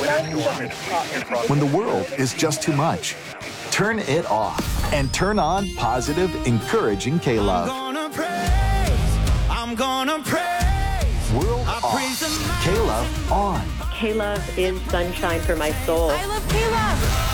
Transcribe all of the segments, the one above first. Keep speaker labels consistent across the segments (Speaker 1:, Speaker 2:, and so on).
Speaker 1: When the world is just too much, turn it off and turn on positive, encouraging K-Love.
Speaker 2: I'm gonna praise.
Speaker 1: World off. K-Love on.
Speaker 3: K-Love is sunshine for my soul.
Speaker 4: I love K-Love.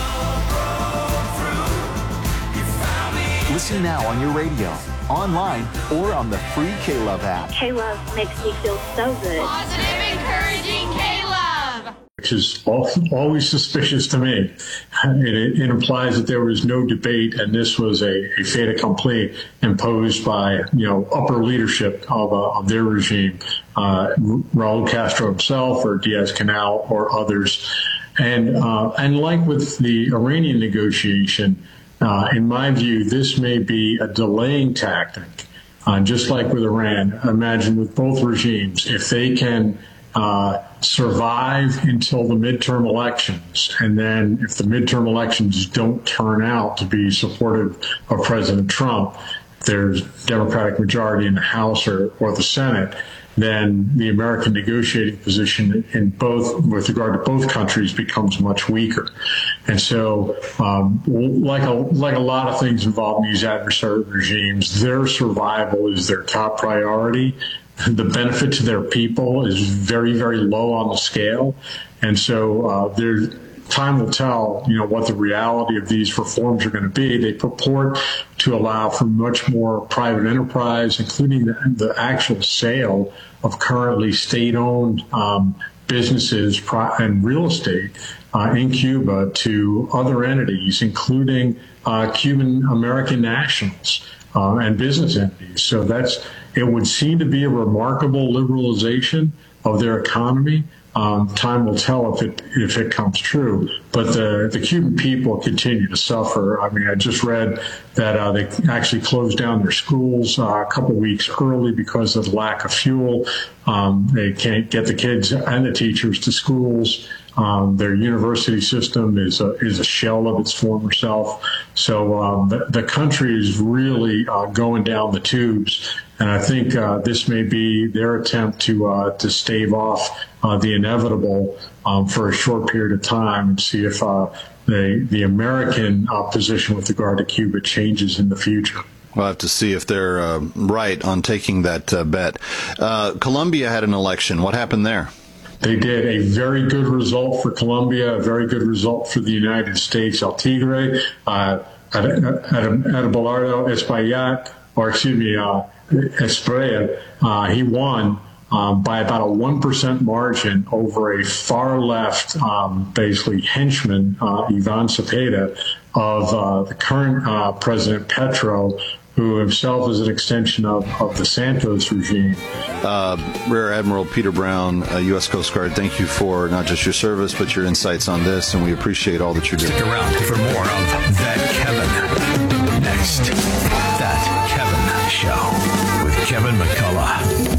Speaker 1: Listen now on your radio, online, or on the free K-Love app.
Speaker 3: K-Love makes me feel so good.
Speaker 4: Positive, encouraging K-Love.
Speaker 5: Which is always suspicious to me. It implies that there was no debate, and this was a fait accompli imposed by upper leadership of their regime, Raul Castro himself, or Diaz-Canel, or others. And like with the Iranian negotiation, in my view, this may be a delaying tactic, just like with Iran. Imagine with both regimes, if they can survive until the midterm elections, and then if the midterm elections don't turn out to be supportive of President Trump, if there's Democratic majority in the House or the Senate, then the American negotiating position with regard to both countries becomes much weaker. And so, like a lot of things involving these adversarial regimes, their survival is their top priority. The benefit to their people is very, very low on the scale. And so time will tell, what the reality of these reforms are going to be. They purport to allow for much more private enterprise, including the actual sale of currently state-owned businesses and real estate in Cuba to other entities, including Cuban American nationals and business entities. So it would seem to be a remarkable liberalization of their economy. Time will tell if it comes true. But the Cuban people continue to suffer. I mean, I just read that they actually closed down their schools a couple of weeks early because of the lack of fuel. They can't get the kids and the teachers to schools. Their university system is a shell of its former self. So the country is really going down the tubes. And I think this may be their attempt to stave off the inevitable for a short period of time and see if the American position with regard to Cuba changes in the future.
Speaker 6: We'll have to see if they're right on taking that bet. Colombia had an election. What happened there?
Speaker 5: They did a very good result for Colombia, a very good result for the United States. El Tigre, Abelardo Espriella, he won by about a 1% margin over a far-left, basically henchman, Ivan Cepeda, of the current President Petro, who himself is an extension of the Santos regime.
Speaker 6: Rear Admiral Peter Brown, U.S. Coast Guard, thank you for not just your service, but your insights on this, and we appreciate all that you're doing.
Speaker 7: Stick around for more of That Kevin. Next, That Kevin Show with Kevin McCullough.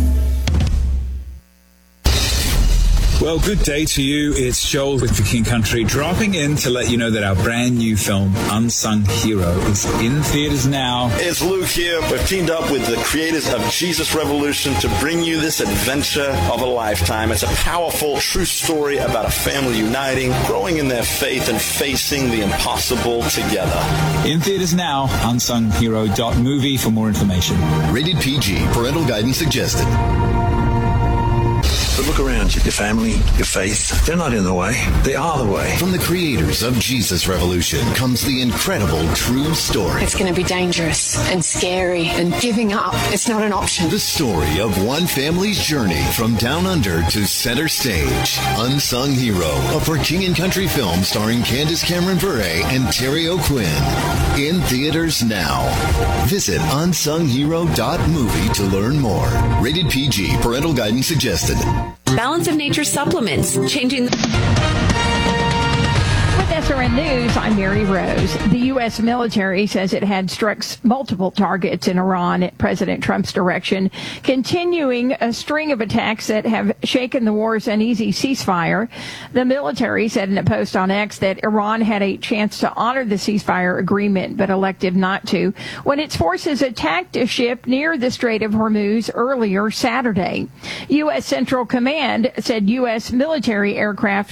Speaker 8: Well, good day to you. It's Joel with The King Country, dropping in to let you know that our brand new film, Unsung Hero, is in theaters now.
Speaker 9: It's Luke here. We've teamed up with the creators of Jesus Revolution to bring you this adventure of a lifetime. It's a powerful, true story about a family uniting, growing in their faith, and facing the impossible together.
Speaker 8: In theaters now, unsunghero.movie for more information.
Speaker 10: Rated PG. Parental guidance suggested.
Speaker 11: But look around you. Your family, your faith, they're not in the way. They are the way.
Speaker 10: From the creators of Jesus Revolution comes the incredible true story.
Speaker 12: It's going to be dangerous and scary, and giving up, it's not an option.
Speaker 10: The story of one family's journey from down under to center stage. Unsung Hero, a For King and Country film starring Candace Cameron Bure and Terry O'Quinn. In theaters now. Visit unsunghero.movie to learn more. Rated PG. Parental guidance suggested.
Speaker 13: Balance of Nature supplements, changing
Speaker 14: With SRN News, I'm Mary Rose. The U.S. military says it had struck multiple targets in Iran at President Trump's direction, continuing a string of attacks that have shaken the war's uneasy ceasefire. The military said in a post on X that Iran had a chance to honor the ceasefire agreement, but elected not to, when its forces attacked a ship near the Strait of Hormuz earlier Saturday. U.S. Central Command said U.S. military aircraft